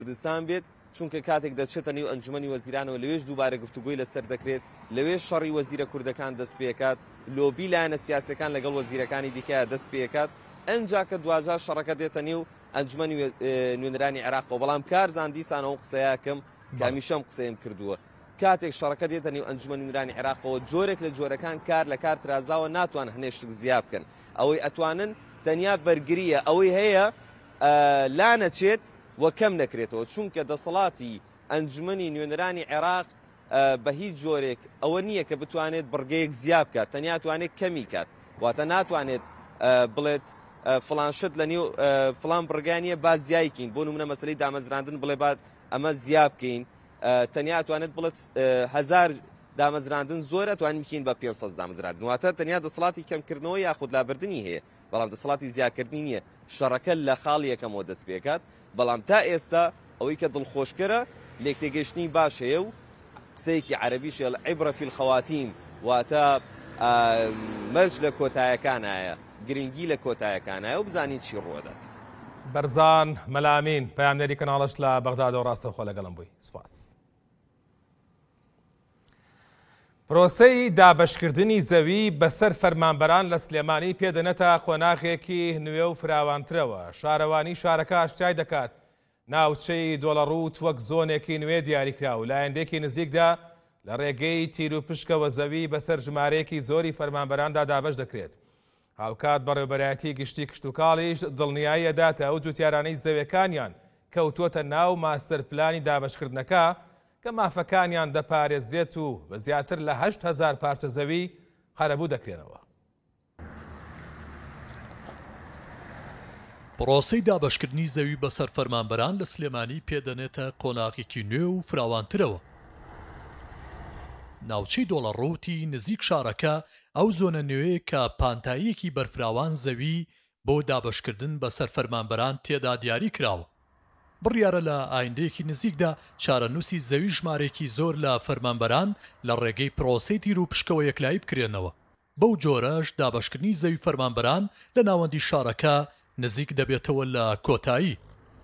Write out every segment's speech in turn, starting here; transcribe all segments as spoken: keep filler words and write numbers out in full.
کوردستان بێت چونکە کاتێک دەچێتە نێو ئەنجومەنی وەزیرانەوە لەوێش دووبارە گفتوگۆی لەسەر دەکرێت لەوێش شەڕی وەزیرە کوردەکان دەست پێکات لۆبی لایەنە سیاسەکان لەگەڵ وەزیرەکانی دیکە دەست پێکات ئەنجا کە دوجار شەڕەکە دێتە نێو ئەنجومەنی نوێنەرانی عێراقەوە بەڵام کارزان دیسان ئەو قسەیەکەم کە هەمیشەم قسەیم کردووە کاتێک شەڕەکە دێتە نێو ئەنجومەنی نوێنەرانی عێراقەوە جۆرێک لە جۆرەکان کار لە کار ترازاوە ناتوان هەنێشت زیاد بکەن ئەوەی ئەتوانن تەنیا بەرگریە ئەوەی هەیە لا نەچێت وە کەم نەکرێتەوە چونکە دەسەڵاتی ئەنجومەنی نوێنەرانی عێراق بە هیچ جۆرێک ئەوە نییە کە بتوانێت بڕگەیەک زیاد بکات تەنیا توانێت کەمی کات واتە ناتوانێت بڵێت فلان شت لە نێو فلان بڕگانیە با زیایکەین بۆ نمونە مەسەلەی دامەزراندن بڵێ بعد ئەمە زیاد بکەین تەنیا توانێت بڵێت هەزار دامەزراندن زۆرە توانین بکەین بە پێنج سەد دامەزراندن واتە تەنیا دەسەڵاتی کەمکردنەوە یاخود لابردنی هەیە بەڵام دەسەڵاتی زیادکردنی نییە شەڕەکە لە خاڵ یەکەمەوە دەست پێکات بەڵام تا ئێستا ئەوەی کە دڵخۆشکەرە لێک تێگەشتنی باش هەیە و قسەیەکی عەرەبیشە العیبرە فی الخەواتیم واتە مەرج لە کۆتایەکانایە گرنگی لە کۆتایەکانایە و بزانین چی ڕوەدات. بەرزان مەلامین پەیامنەری کەناڵەش لە بەغدادەوە ڕاستەوخۆ لەگەڵم بووی سوپاس. پرۆسەی دابەشکردنی زەوی بەسەر فەرمانبەران لە سلێمانی پێدەنێتە خۆناغێکی نوێ و فراوانترەوە شارەوانی شارەکە ئاشتیای دەکات ناوچەی دۆڵەڕووت وەک زۆنێکی نوێ دیاریکرا و لایەندێکی نزیکدا لە ڕێگەی تیر و پشکەوە زەوی بەسەر ژمارەیەکی زۆری فەرمانبەراندا دابەش دەکرێت. هاوکات بەڕێوەبەرایەتی گشتی کشتتوکاڵیش دڵنیایی ئەداتە ئەو جوتیارانەی زەویەکانیان کەوتووەتە ناو ماستەر پلانی دابەشکردنەکە کە مافەکانیان دەپارێزرێت و بە زیاتر لە هەشت هەزار پارچە زەوی قەرەبوو دەکرێنەوە. پرۆسەی دابەشکردنی زەوی بەسەر فەرمانبەران لە سلێمانی پێدەنێتە قۆناغێکی نوێ و فراوانترەوە. ناوچەی دۆڵەڕووتی نزیک شارەکە ئەو زۆنە نوێ کە پانتاییەکی بەرفراوان زەوی بۆ دابەشکردن بەسەر فەرمانبەران تێدا دیاری کراوە. بڕیارە لە ئایندەیەکی نزیکدا چارەنووسی زەوی ژمارێکی زۆر لە فەرمانبەران لە ڕێگەی پرۆسەی تیر و پشکەوە یەکلایی بکرێنەوە. بەو جۆرەش دابەشکردنی زەوی فەرمانبەران لە ناوەندی شارەکە نزیک دەبێتەوە لە کۆتایی.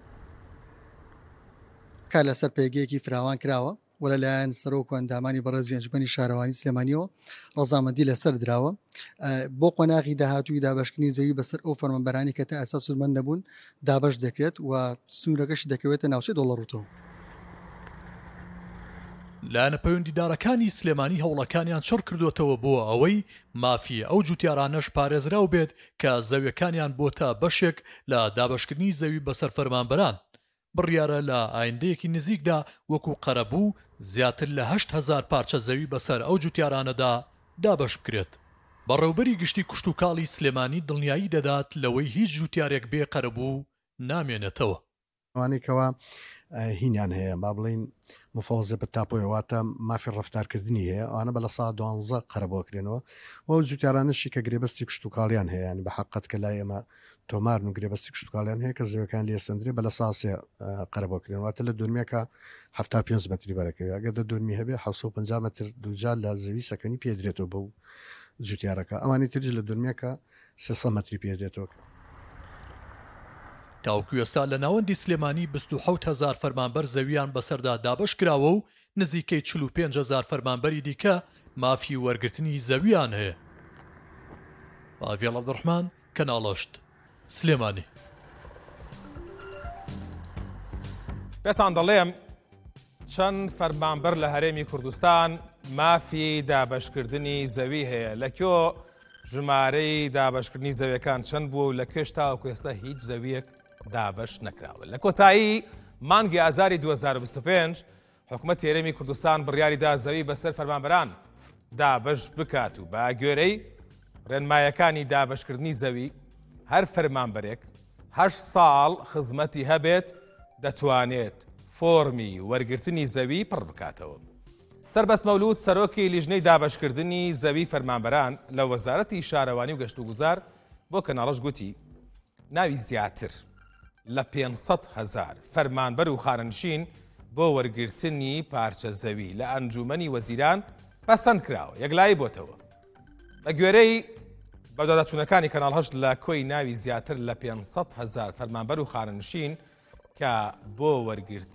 کار لەسەر پێگەیەکی فراوان کراوە و لەلایەن سەرۆک و ئەندامانی بەڕێزی ئەنجومەنی شارەوانی سلێمانیەوە ڕەزامەندی لەسەر دراوە بۆ قۆناغی داهاتووی دابەشکردنی زەوی بەسەر ئەو فەرمانبەرانی کە تا ئێستا سوورمەند نەبوون دابەش دەکرێت و سنوورەکەشی دەکەوێتە ناوچەی دۆڵەڕووتەوە. لایەنە پەیوەندیدارەکانی سلێمانی هەوڵەکانیان چڕ کردوێتەوە بۆ ئەوەی مافی ئەو جوتیارانەش پارێزراو بێت کە زەویەکانیان بۆتە بەشێک لە دابەشکردنی زەوی بەسەر فەرمانبەران. بڕیارە لە ئایندەیەکی نزیکدا وەکو قەرەبوو زیاتر لە هەشت هەزار پارچە زەوی بەسەر ئەو جوتیارانەدا دابەش بکرێت. بەڕێوەبەری گشتی کشتتوکاڵی سلێمانی دڵنیایی دەدات لەوەی هیچ جوتیارێک بێ قەرەبوو نامێنێتەوە. ئەوانێکەوە هینیان هەیە با بڵین مفۆزە بە تاپۆیەواتە مافی ڕفتارکردنی هەیە ئەوانە بە لە سا دوانزە قەرەبۆکرێنەوە و جوتیارانشی کە گرێبەستی کشتتوکاڵیان هەیە بە حقت کە لای ئێمە تۆمار و گرێبەستی کشتتوکاڵیان هەیە کە زەوەکان لێ سندرێ بە لە ساسێ قەرەبۆکرێنەوەتە لە دورمێکە هەفتا پێنج مەتری بەرەکەوێت ئەگەر دە دورمی هەبێ حەوت و پەنجا مەتر دووجار لە زەوی سەکەنی پێدرێتەوە بەو جوتیارەکە ئەوانی ترج لە دورمێکە سێسە مەتری پێدرێتەوە. تاوکو ئێستا لە ناوەندی سلێمانی بیست و حەوت هەزار فەرمانبەر زەویان بەسەردا دابەش کراوە و نزیکەی چل و پێنج هەزار فەرمانبەری دیکە مافی وەرگرتنی زەویان هەیە. ئاڤیڵ عەبدوڕحمان کەناڵەشت سلێمانی. پێتان دەڵێم چەند فەرمانبەر لە هەرێمی کوردستان مافی دابەشکردنی زەوی هەیە لەکوێ ژمارەی دابەشکردنی زەویەکان چەند بووە و لە کێش تاوەکو ئێستا هیچ زەویەک دابەش نەکراوە. لە کۆتایی مانگی ئازاری دوو هەزار و بیست و پێنج حکوومەتی هەرێمی کوردستان بڕیاریدا زەوی بەسەر فەرمانبەران دابەش بکات و بە گوێرەی ڕێنمایەکانی دابەشکردنی زەوی هەر فەرمانبەرێک هەشت ساڵ خزمەتی هەبێت دەتوانێت فۆرمی وەرگرتنی زەوی پڕ بکاتەوە. سەربەست مەولود سەرۆکی لیژنەی دابەشکردنی زەوی فەرمانبەران لە وەزارەتی شارەوانی و گەشت و گوزار بۆ کەناڵەش گوتی ناوی زیاتر لە پێنج سەد هەزار فەرمانبەر و خانەنشین بۆ وەرگرتنی پارچە زەوی لە ئەنجومەنی وەزیران پەسەند کراوە یەکلایی بۆتەوە. بە گوێرەی بەدادچوونەکانی کەناڵ هەشت لە کۆی ناوی زیاتر لە پێنج سەد هەزار فەرمانبەر و خانەنشین کە بۆ وەرگرتنی